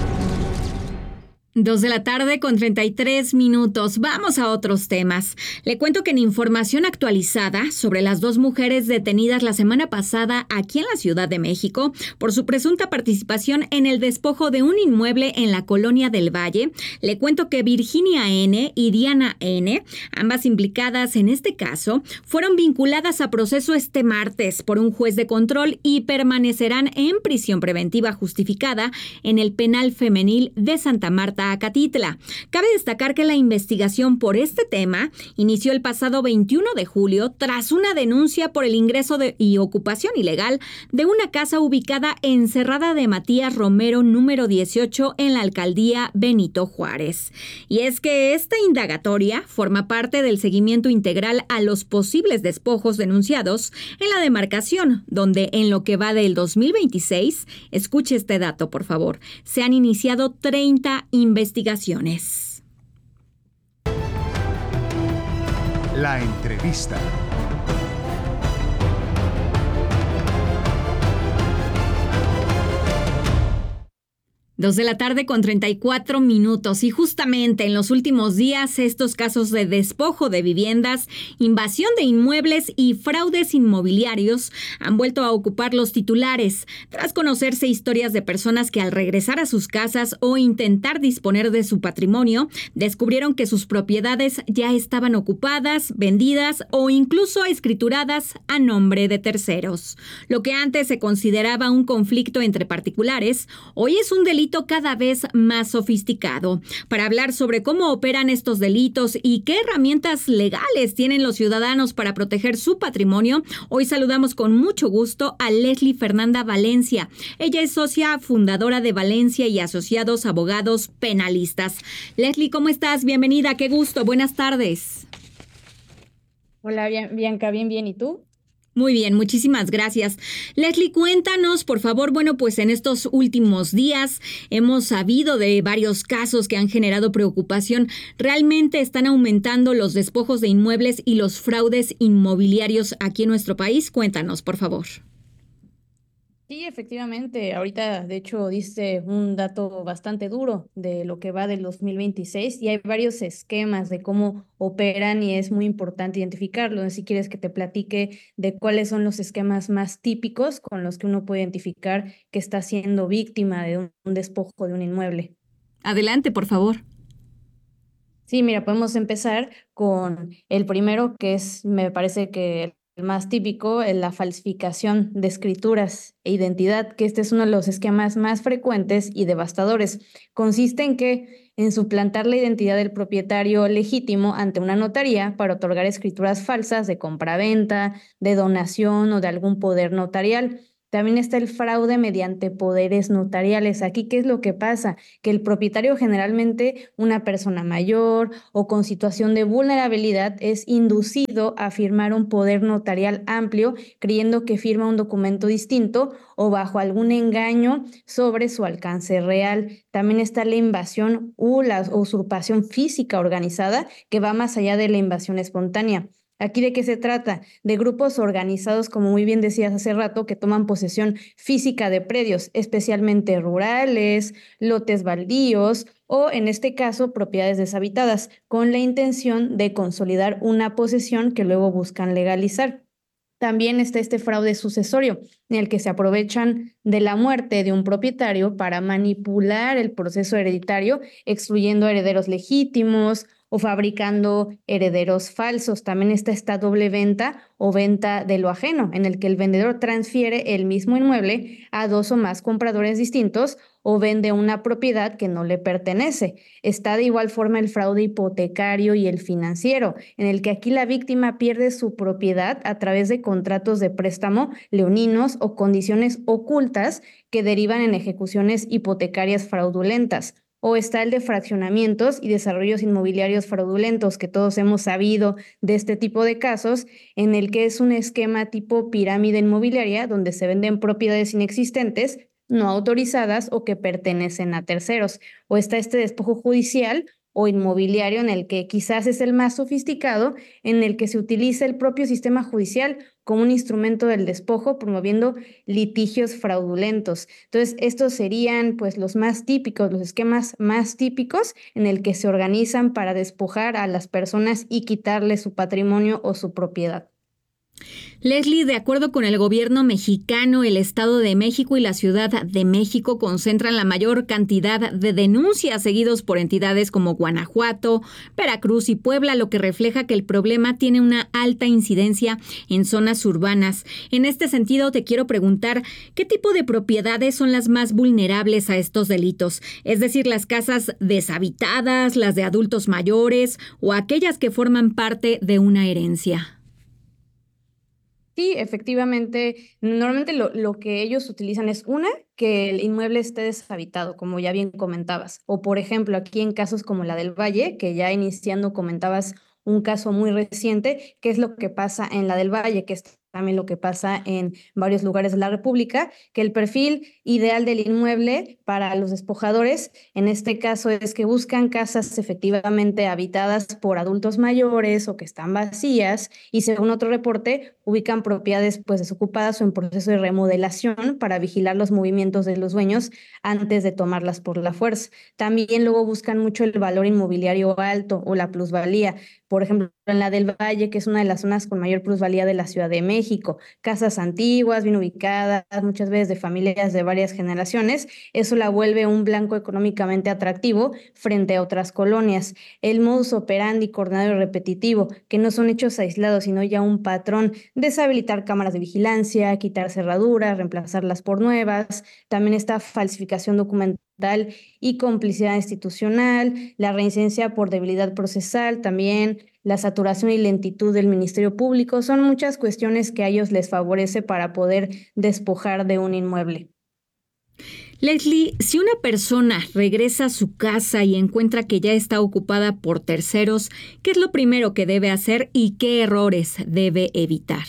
2:33 p.m. Vamos a otros temas. Le cuento que en información actualizada sobre las 2 mujeres detenidas la semana pasada aquí en la Ciudad de México por su presunta participación en el despojo de un inmueble en la Colonia del Valle, le cuento que Virginia N. y Diana N., ambas implicadas en este caso, fueron vinculadas a proceso este martes por un juez de control y permanecerán en prisión preventiva justificada en el Penal Femenil de Santa Marta, Acatitla. Cabe destacar que la investigación por este tema inició el pasado 21 de julio tras una denuncia por el ingreso y ocupación ilegal de una casa ubicada en Cerrada de Matías Romero, número 18, en la alcaldía Benito Juárez. Y es que esta indagatoria forma parte del seguimiento integral a los posibles despojos denunciados en la demarcación, donde en lo que va del 2026, escuche este dato por favor, se han iniciado 30 investigaciones. La entrevista. 2:34 p.m. Y justamente en los últimos días estos casos de despojo de viviendas, invasión de inmuebles y fraudes inmobiliarios han vuelto a ocupar los titulares, tras conocerse historias de personas que al regresar a sus casas o intentar disponer de su patrimonio, descubrieron que sus propiedades ya estaban ocupadas, vendidas o incluso escrituradas a nombre de terceros. Lo que antes se consideraba un conflicto entre particulares, hoy es un delito cada vez más sofisticado. Para hablar sobre cómo operan estos delitos y qué herramientas legales tienen los ciudadanos para proteger su patrimonio, hoy saludamos con mucho gusto a Leslie Fernanda Valencia. Ella es socia fundadora de Valencia y Asociados Abogados Penalistas. Leslie, ¿cómo estás? Bienvenida, qué gusto. Buenas tardes. Hola, Bianca, bien, ¿y tú? Muy bien, muchísimas gracias. Leslie, cuéntanos, por favor, pues en estos últimos días hemos sabido de varios casos que han generado preocupación. ¿Realmente están aumentando los despojos de inmuebles y los fraudes inmobiliarios aquí en nuestro país? Cuéntanos, por favor. Sí, efectivamente. Ahorita, de hecho, diste un dato bastante duro de lo que va del 2026 y hay varios esquemas de cómo operan y es muy importante identificarlo. Si quieres que te platique de cuáles son los esquemas más típicos con los que uno puede identificar que está siendo víctima de un despojo de un inmueble. Adelante, por favor. Sí, mira, podemos empezar con el primero, que es, me parece que más típico, la falsificación de escrituras e identidad, que este es uno de los esquemas más frecuentes y devastadores. Consiste en suplantar la identidad del propietario legítimo ante una notaría para otorgar escrituras falsas de compraventa, de donación o de algún poder notarial. También está el fraude mediante poderes notariales. Aquí, ¿qué es lo que pasa? Que el propietario, generalmente una persona mayor o con situación de vulnerabilidad, es inducido a firmar un poder notarial amplio, creyendo que firma un documento distinto o bajo algún engaño sobre su alcance real. También está la invasión o la usurpación física organizada, que va más allá de la invasión espontánea. ¿Aquí de qué se trata? De grupos organizados, como muy bien decías hace rato, que toman posesión física de predios, especialmente rurales, lotes baldíos o, en este caso, propiedades deshabitadas, con la intención de consolidar una posesión que luego buscan legalizar. También está este fraude sucesorio, en el que se aprovechan de la muerte de un propietario para manipular el proceso hereditario, excluyendo herederos legítimos o fabricando herederos falsos. También está esta doble venta o venta de lo ajeno, en el que el vendedor transfiere el mismo inmueble a dos o más compradores distintos o vende una propiedad que no le pertenece. Está de igual forma el fraude hipotecario y el financiero, en el que aquí la víctima pierde su propiedad a través de contratos de préstamo leoninos o condiciones ocultas que derivan en ejecuciones hipotecarias fraudulentas. O está el de fraccionamientos y desarrollos inmobiliarios fraudulentos, que todos hemos sabido de este tipo de casos, en el que es un esquema tipo pirámide inmobiliaria donde se venden propiedades inexistentes, no autorizadas o que pertenecen a terceros. O está este despojo judicial o inmobiliario, en el que quizás es el más sofisticado, en el que se utiliza el propio sistema judicial como un instrumento del despojo, promoviendo litigios fraudulentos. Entonces, estos serían pues los más típicos, los esquemas más típicos en el que se organizan para despojar a las personas y quitarles su patrimonio o su propiedad. Leslie, de acuerdo con el gobierno mexicano, el Estado de México y la Ciudad de México concentran la mayor cantidad de denuncias, seguidos por entidades como Guanajuato, Veracruz y Puebla, lo que refleja que el problema tiene una alta incidencia en zonas urbanas. En este sentido, te quiero preguntar, ¿qué tipo de propiedades son las más vulnerables a estos delitos? Es decir, las casas deshabitadas, las de adultos mayores o aquellas que forman parte de una herencia. Sí, efectivamente, normalmente lo que ellos utilizan es que el inmueble esté deshabitado, como ya bien comentabas. O, por ejemplo, aquí en casos como la del Valle, que ya iniciando comentabas un caso muy reciente, ¿qué es lo que pasa en la del Valle? Que es también lo que pasa en varios lugares de la República, que el perfil ideal del inmueble para los despojadores, en este caso, es que buscan casas efectivamente habitadas por adultos mayores o que están vacías, y según otro reporte, ubican propiedades pues desocupadas o en proceso de remodelación para vigilar los movimientos de los dueños antes de tomarlas por la fuerza. También luego buscan mucho el valor inmobiliario alto o la plusvalía. Por ejemplo, en la del Valle, que es una de las zonas con mayor plusvalía de la Ciudad de México, casas antiguas, bien ubicadas, muchas veces de familias de varias generaciones, eso la vuelve un blanco económicamente atractivo frente a otras colonias. El modus operandi coordinado y repetitivo, que no son hechos aislados, sino ya un patrón: deshabilitar cámaras de vigilancia, quitar cerraduras, reemplazarlas por nuevas. También está falsificación documental y complicidad institucional, la reincidencia por debilidad procesal, también la saturación y lentitud del Ministerio Público. Son muchas cuestiones que a ellos les favorece para poder despojar de un inmueble. Leslie, si una persona regresa a su casa y encuentra que ya está ocupada por terceros, ¿qué es lo primero que debe hacer y qué errores debe evitar?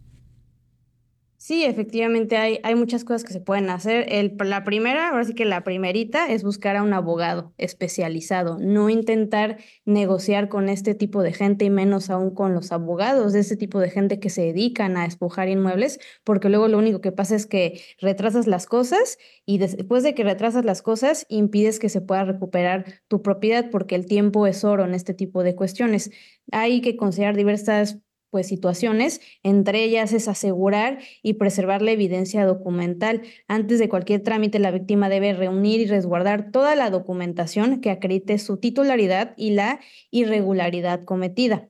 Sí, efectivamente hay muchas cosas que se pueden hacer. La primera, ahora sí que la primerita, es buscar a un abogado especializado. No intentar negociar con este tipo de gente, y menos aún con los abogados de este tipo de gente que se dedican a despojar inmuebles, porque luego lo único que pasa es que retrasas las cosas, y después de que retrasas las cosas, impides que se pueda recuperar tu propiedad, porque el tiempo es oro en este tipo de cuestiones. Hay que considerar diversas situaciones, entre ellas es asegurar y preservar la evidencia documental. Antes de cualquier trámite, la víctima debe reunir y resguardar toda la documentación que acredite su titularidad y la irregularidad cometida.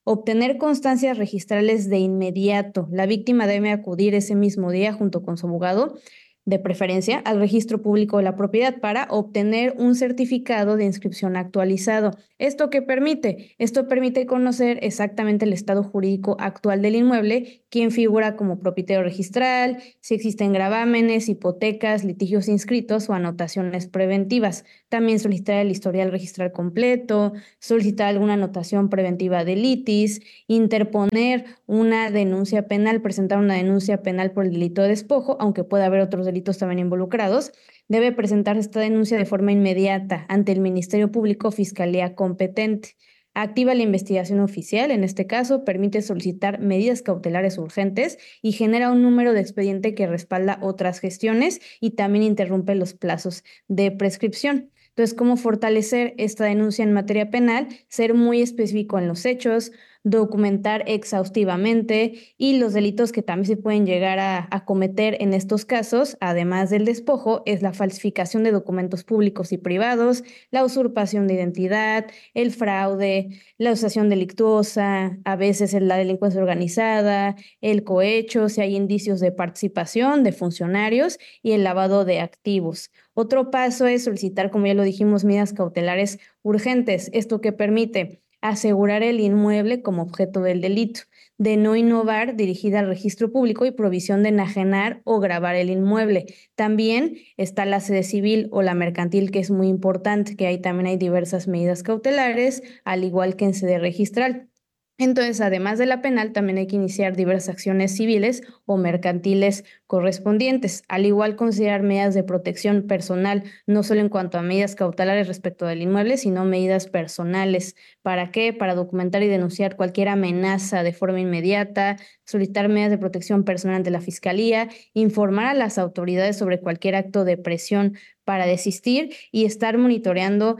obtener constancias registrales de inmediato. La víctima debe acudir ese mismo día junto con su abogado, de preferencia, al registro público de la propiedad para obtener un certificado de inscripción actualizado. ¿Esto qué permite? Esto permite conocer exactamente el estado jurídico actual del inmueble, quién figura como propietario registral, si existen gravámenes, hipotecas, litigios inscritos o anotaciones preventivas. También solicitar el historial registral completo, solicitar alguna anotación preventiva de litis, interponer una denuncia penal, presentar una denuncia penal por el delito de despojo, aunque pueda haber otros delitos también involucrados. Debe presentar esta denuncia de forma inmediata ante el Ministerio Público o Fiscalía competente. Activa la investigación oficial, en este caso, permite solicitar medidas cautelares urgentes y genera un número de expediente que respalda otras gestiones y también interrumpe los plazos de prescripción. Entonces, ¿cómo fortalecer esta denuncia en materia penal? Ser muy específico en los hechos, documentar exhaustivamente y los delitos que también se pueden llegar a cometer en estos casos, además del despojo, es la falsificación de documentos públicos y privados, la usurpación de identidad, el fraude, la asociación delictuosa, a veces la delincuencia organizada, el cohecho, si hay indicios de participación de funcionarios y el lavado de activos. Otro paso es solicitar, como ya lo dijimos, medidas cautelares urgentes. ¿Esto qué permite? Asegurar el inmueble como objeto del delito, de no innovar, dirigida al registro público y provisión de enajenar o gravar el inmueble. También está la sede civil o la mercantil, que es muy importante, que ahí también hay diversas medidas cautelares, al igual que en sede registral. Entonces, además de la penal, también hay que iniciar diversas acciones civiles o mercantiles correspondientes. Al igual, considerar medidas de protección personal, no solo en cuanto a medidas cautelares respecto del inmueble, sino medidas personales. ¿Para qué? Para documentar y denunciar cualquier amenaza de forma inmediata, solicitar medidas de protección personal ante la Fiscalía, informar a las autoridades sobre cualquier acto de presión para desistir y estar monitoreando,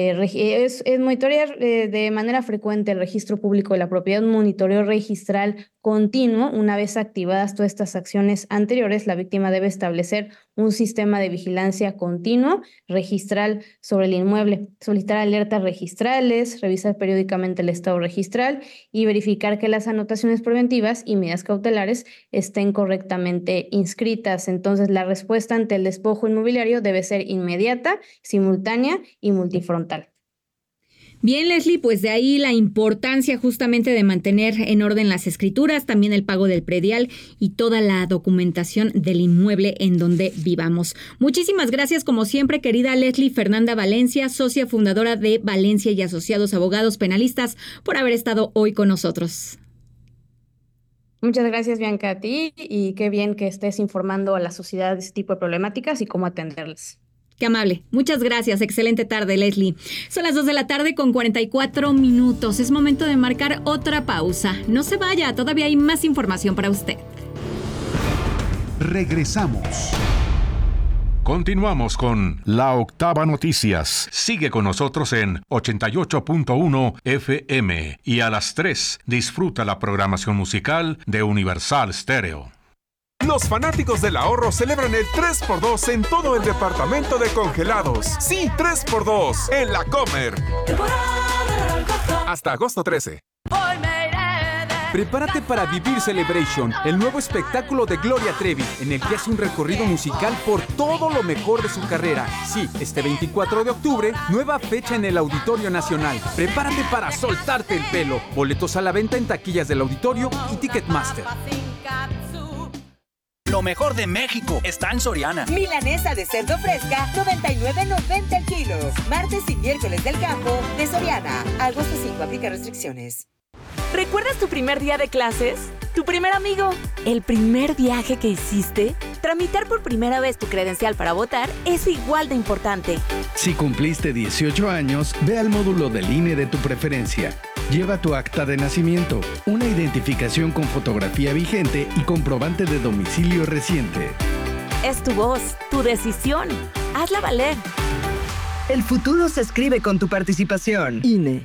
monitorear de manera frecuente el registro público de la propiedad, un monitoreo registral continuo. Una vez activadas todas estas acciones anteriores, la víctima debe establecer un sistema de vigilancia continuo, registral sobre el inmueble, solicitar alertas registrales, revisar periódicamente el estado registral y verificar que las anotaciones preventivas y medidas cautelares estén correctamente inscritas. Entonces, la respuesta ante el despojo inmobiliario debe ser inmediata, simultánea y multifrontal. Bien, Leslie, pues de ahí la importancia justamente de mantener en orden las escrituras, también el pago del predial y toda la documentación del inmueble en donde vivamos. Muchísimas gracias, como siempre, querida Leslie Fernanda Valencia, socia fundadora de Valencia y Asociados Abogados Penalistas, por haber estado hoy con nosotros. Muchas gracias, Bianca, a ti, y qué bien que estés informando a la sociedad de este tipo de problemáticas y cómo atenderlas. Qué amable. Muchas gracias. Excelente tarde, Leslie. Son las 2 de la tarde con 44 minutos. Es momento de marcar otra pausa. No se vaya, todavía hay más información para usted. Regresamos. Continuamos con La Octava Noticias. Sigue con nosotros en 88.1 FM y a las 3 disfruta la programación musical de Universal Stereo. Los fanáticos del ahorro celebran el 3x2 en todo el departamento de congelados. Sí, 3x2 en La Comer. Hasta agosto 13. Prepárate para vivir Celebration, el nuevo espectáculo de Gloria Trevi, en el que hace un recorrido musical por todo lo mejor de su carrera. Sí, este 24 de octubre, nueva fecha en el Auditorio Nacional. Prepárate para soltarte el pelo. Boletos a la venta en taquillas del Auditorio y Ticketmaster. Lo mejor de México está en Soriana. Milanesa de cerdo fresca, $99.90 el kilo. Martes y miércoles del campo de Soriana. Agosto 5, aplica restricciones. ¿Recuerdas tu primer día de clases? ¿Tu primer amigo? ¿El primer viaje que hiciste? Tramitar por primera vez tu credencial para votar es igual de importante. Si cumpliste 18 años, ve al módulo del INE de tu preferencia. Lleva tu acta de nacimiento, una identificación con fotografía vigente y comprobante de domicilio reciente. Es tu voz, tu decisión. Hazla valer. El futuro se escribe con tu participación. INE.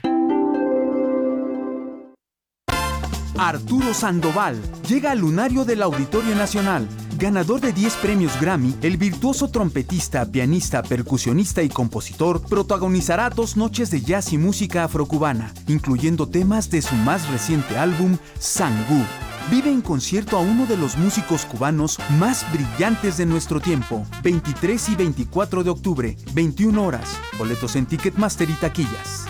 Arturo Sandoval llega al lunario del Auditorio Nacional. Ganador de 10 premios Grammy, el virtuoso trompetista, pianista, percusionista y compositor protagonizará 2 noches de jazz y música afrocubana, incluyendo temas de su más reciente álbum, Sangú. Vive en concierto a uno de los músicos cubanos más brillantes de nuestro tiempo, 23 y 24 de octubre, 21 horas. Boletos en Ticketmaster y taquillas.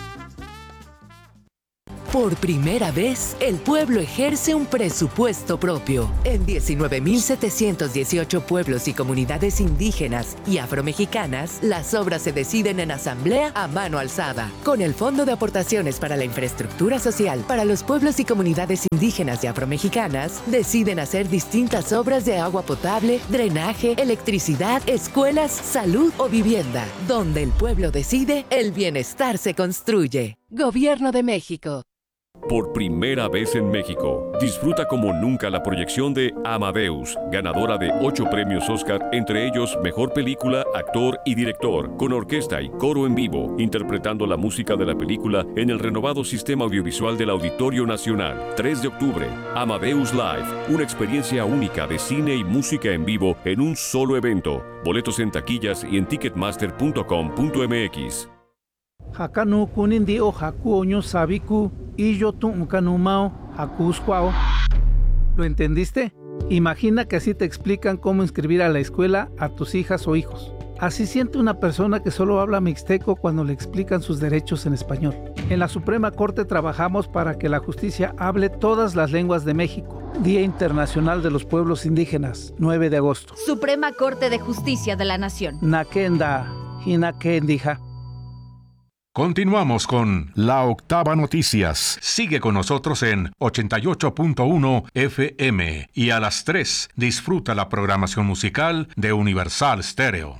Por primera vez, el pueblo ejerce un presupuesto propio. En 19.718 pueblos y comunidades indígenas y afromexicanas, las obras se deciden en asamblea a mano alzada. Con el Fondo de Aportaciones para la Infraestructura Social para los pueblos y comunidades indígenas y afromexicanas, deciden hacer distintas obras de agua potable, drenaje, electricidad, escuelas, salud o vivienda. Donde el pueblo decide, el bienestar se construye. Gobierno de México. Por primera vez en México, disfruta como nunca la proyección de Amadeus, ganadora de 8 premios Oscar, entre ellos Mejor Película, Actor y Director, con orquesta y coro en vivo, interpretando la música de la película en el renovado sistema audiovisual del Auditorio Nacional. 3 de octubre, Amadeus Live, una experiencia única de cine y música en vivo en un solo evento. Boletos en taquillas y en ticketmaster.com.mx. Hakanu kunindi o haku oño sabiku y yo tu kanumao hakusquao. ¿Lo entendiste? Imagina que así te explican cómo inscribir a la escuela a tus hijas o hijos. Así siente una persona que solo habla mixteco cuando le explican sus derechos en español. En la Suprema Corte trabajamos para que la justicia hable todas las lenguas de México. Día Internacional de los Pueblos Indígenas, 9 de agosto. Suprema Corte de Justicia de la Nación. Nakenda, hinakendija. Continuamos con La Octava Noticias. Sigue con nosotros en 88.1 FM y a las 3 disfruta la programación musical de Universal Stereo.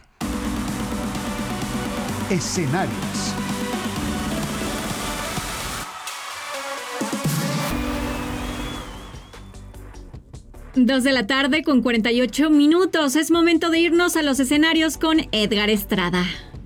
Escenarios. Dos de la tarde con 48 minutos. Es momento de irnos a los escenarios con Edgar Estrada.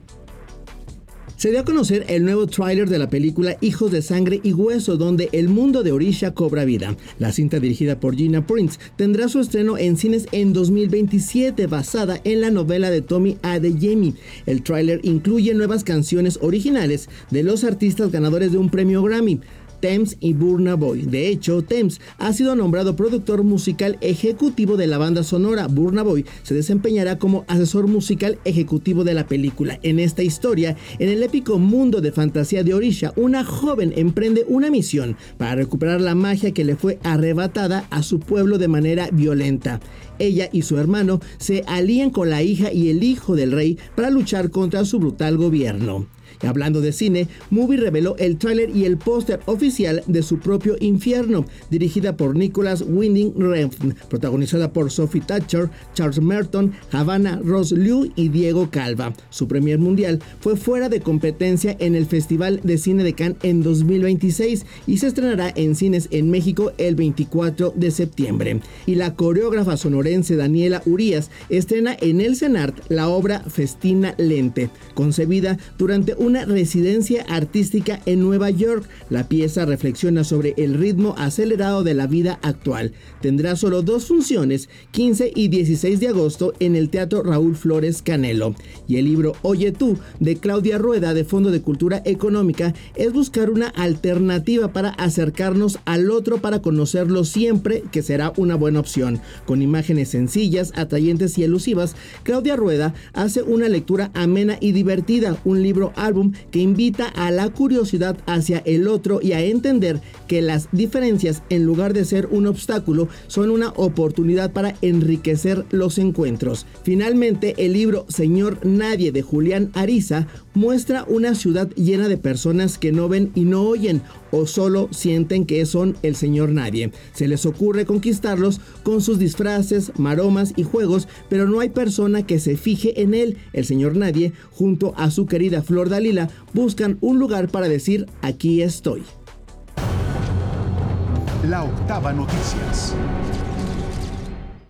Se dio a conocer el nuevo tráiler de la película Hijos de Sangre y Hueso, donde el mundo de Orisha cobra vida. La cinta, dirigida por Gina Prince, tendrá su estreno en cines en 2027, basada en la novela de Tommy Adeyemi. El tráiler incluye nuevas canciones originales de los artistas ganadores de un premio Grammy, Tems y Burna Boy. De hecho, Tems ha sido nombrado productor musical ejecutivo de la banda sonora. Burna Boy se desempeñará como asesor musical ejecutivo de la película. En esta historia, en el épico mundo de fantasía de Orisha, una joven emprende una misión para recuperar la magia que le fue arrebatada a su pueblo de manera violenta. Ella y su hermano se alían con la hija y el hijo del rey para luchar contra su brutal gobierno. Hablando de cine, Movie reveló el tráiler y el póster oficial de su propio infierno, dirigida por Nicholas Winding Refn, protagonizada por Sophie Thatcher, Charles Merton, Havana Ross Liu y Diego Calva. Su premier mundial fue fuera de competencia en el Festival de Cine de Cannes en 2026 y se estrenará en cines en México el 24 de septiembre. Y la coreógrafa sonorense Daniela Urías estrena en el CENART la obra Festina Lente, concebida durante una residencia artística en Nueva York. La pieza reflexiona sobre el ritmo acelerado de la vida actual. Tendrá solo 2 funciones, 15 y 16 de agosto, en el Teatro Raúl Flores Canelo. Y el libro Oye Tú, de Claudia Rueda, de Fondo de Cultura Económica, es buscar una alternativa para acercarnos al otro, para conocerlo siempre, que será una buena opción. Con imágenes sencillas, atrayentes y elusivas, Claudia Rueda hace una lectura amena y divertida, un libro álbum que invita a la curiosidad hacia el otro y a entender que las diferencias, en lugar de ser un obstáculo, son una oportunidad para enriquecer los encuentros. Finalmente, el libro Señor Nadie, de Julián Ariza, muestra una ciudad llena de personas que no ven y no oyen, o solo sienten que son el señor nadie. Se les ocurre conquistarlos con sus disfraces, maromas y juegos, pero no hay persona que se fije en él. El señor nadie, junto a su querida Flor Dalila, buscan un lugar para decir: aquí estoy. La Octava Noticias.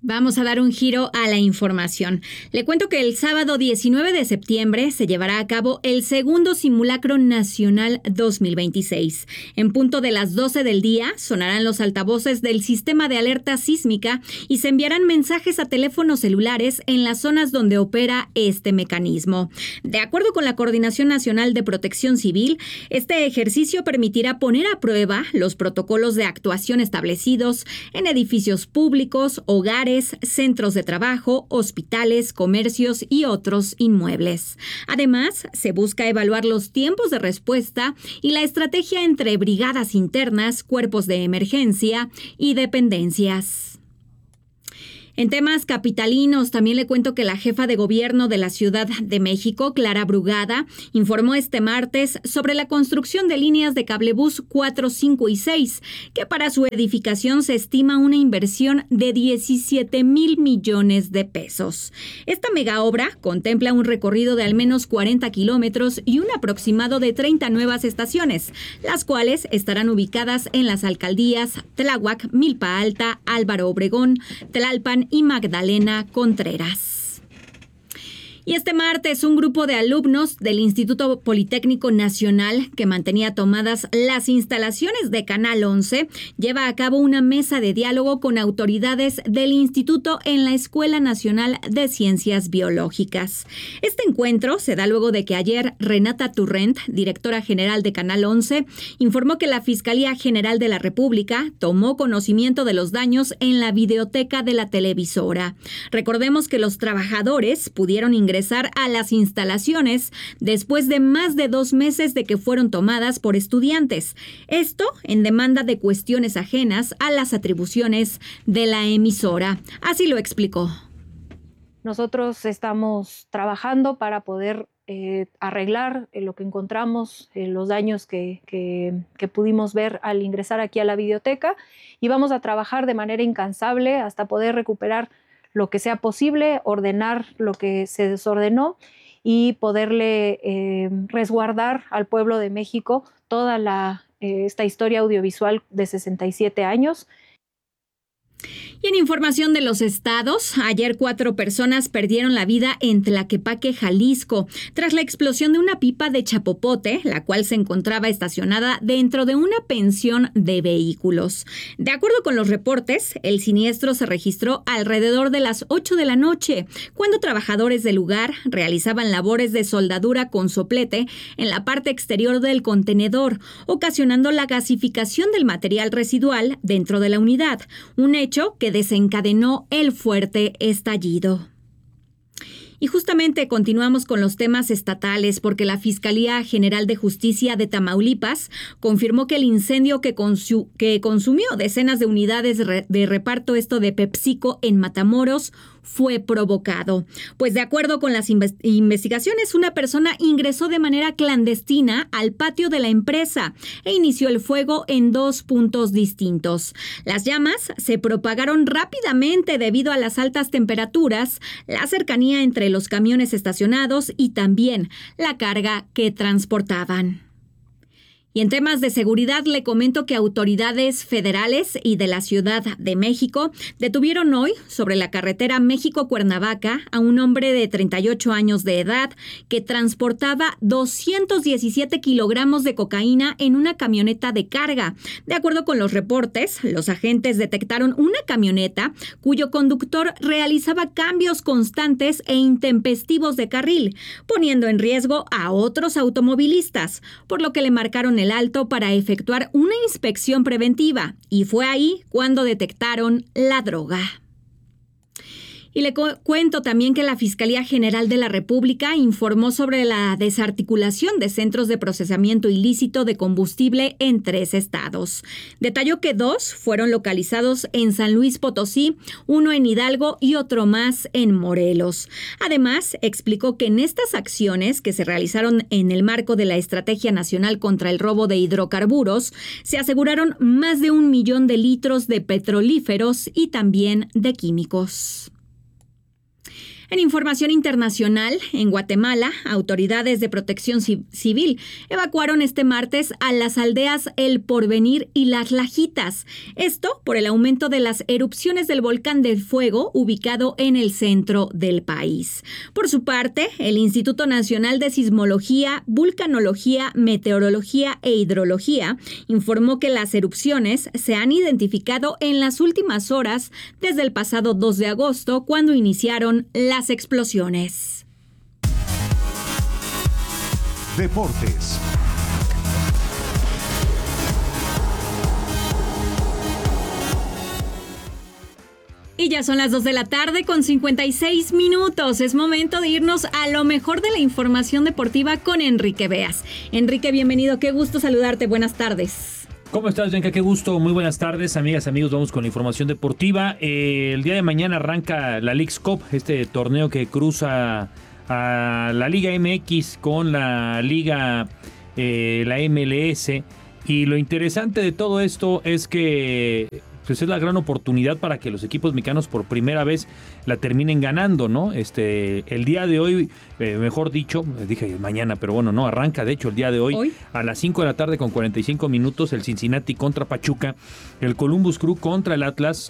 Vamos a dar un giro a la información. Le cuento que el sábado 19 de septiembre se llevará a cabo el segundo Simulacro Nacional 2026. En punto de las 12 del día sonarán los altavoces del sistema de alerta sísmica y se enviarán mensajes a teléfonos celulares en las zonas donde opera este mecanismo. De acuerdo con la Coordinación Nacional de Protección Civil, este ejercicio permitirá poner a prueba los protocolos de actuación establecidos en edificios públicos, hogares, centros de trabajo, hospitales, comercios y otros inmuebles. Además, se busca evaluar los tiempos de respuesta y la estrategia entre brigadas internas, cuerpos de emergencia y dependencias. En temas capitalinos, también le cuento que la jefa de gobierno de la Ciudad de México, Clara Brugada, informó este martes sobre la construcción de líneas de cablebús 4, 5 y 6, que para su edificación se estima una inversión de 17,000 millones de pesos. Esta megaobra contempla un recorrido de al menos 40 kilómetros y un aproximado de 30 nuevas estaciones, las cuales estarán ubicadas en las alcaldías Tláhuac, Milpa Alta, Álvaro Obregón, Tlalpan y Magdalena Contreras. Y este martes, un grupo de alumnos del Instituto Politécnico Nacional, que mantenía tomadas las instalaciones de Canal 11, lleva a cabo una mesa de diálogo con autoridades del instituto en la Escuela Nacional de Ciencias Biológicas. Este encuentro se da luego de que ayer Renata Turrent, directora general de Canal 11, informó que la Fiscalía General de la República tomó conocimiento de los daños en la videoteca de la televisora. Recordemos que los trabajadores pudieron ingresar a las instalaciones después de más de 2 meses de que fueron tomadas por estudiantes. Esto en demanda de cuestiones ajenas a las atribuciones de la emisora. Así lo explicó. Nosotros estamos trabajando para poder arreglar lo que encontramos, los daños que pudimos ver al ingresar aquí a la videoteca, y vamos a trabajar de manera incansable hasta poder recuperar lo que sea posible, ordenar lo que se desordenó y poderle resguardar al pueblo de México toda esta historia audiovisual de 67 años. Y en información de los estados, ayer 4 personas perdieron la vida en Tlaquepaque, Jalisco, tras la explosión de una pipa de chapopote, la cual se encontraba estacionada dentro de una pensión de vehículos. De acuerdo con los reportes, el siniestro se registró alrededor de las 8 de la noche, cuando trabajadores del lugar realizaban labores de soldadura con soplete en la parte exterior del contenedor, ocasionando la gasificación del material residual dentro de la unidad, un hecho que desencadenó el fuerte estallido. Y justamente continuamos con los temas estatales porque la Fiscalía General de Justicia de Tamaulipas confirmó que el incendio que consumió decenas de unidades de reparto de PepsiCo en Matamoros fue provocado. Pues de acuerdo con las investigaciones, una persona ingresó de manera clandestina al patio de la empresa e inició el fuego en 2 puntos distintos. Las llamas se propagaron rápidamente debido a las altas temperaturas, la cercanía entre los camiones estacionados y también la carga que transportaban. Y en temas de seguridad le comento que autoridades federales y de la Ciudad de México detuvieron hoy sobre la carretera México-Cuernavaca a un hombre de 38 años de edad que transportaba 217 kilogramos de cocaína en una camioneta de carga. De acuerdo con los reportes, los agentes detectaron una camioneta cuyo conductor realizaba cambios constantes e intempestivos de carril, poniendo en riesgo a otros automovilistas, por lo que le marcaron el alto para efectuar una inspección preventiva, y fue ahí cuando detectaron la droga. Y le cuento también que la Fiscalía General de la República informó sobre la desarticulación de centros de procesamiento ilícito de combustible en 3 estados. Detalló que 2 fueron localizados en San Luis Potosí, 1 en Hidalgo y otro más en Morelos. Además, explicó que en estas acciones que se realizaron en el marco de la Estrategia Nacional contra el Robo de Hidrocarburos, se aseguraron más de 1 millón de litros de petrolíferos y también de químicos. En información internacional, en Guatemala, autoridades de protección civil evacuaron este martes a las aldeas El Porvenir y Las Lajitas. Esto por el aumento de las erupciones del volcán del Fuego ubicado en el centro del país. Por su parte, el Instituto Nacional de Sismología, Vulcanología, Meteorología e Hidrología informó que las erupciones se han identificado en las últimas horas desde el pasado 2 de agosto, cuando iniciaron las explosiones. Deportes. Y ya son las 2 de la tarde con 56 minutos. Es momento de irnos a lo mejor de la información deportiva con Enrique Beas. Enrique, bienvenido. Qué gusto saludarte. Buenas tardes. ¿Cómo estás, Bianca? Qué gusto. Muy buenas tardes, amigas, amigos. Vamos con la información deportiva. El día de mañana arranca la Leagues Cup, este torneo que cruza a la Liga MX con la Liga, la MLS. Y lo interesante de todo esto es que pues es la gran oportunidad para que los equipos mexicanos por primera vez la terminen ganando, ¿no? El día de hoy, mejor dicho, dije mañana, pero bueno, no, arranca de hecho el día de hoy. A las 5 de la tarde con 45 minutos, el Cincinnati contra Pachuca, el Columbus Crew contra el Atlas,